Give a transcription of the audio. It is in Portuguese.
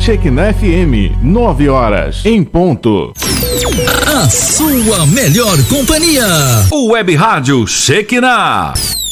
Shekinah FM, 9 horas, em ponto. A sua melhor companhia. O Web Rádio Shekinah.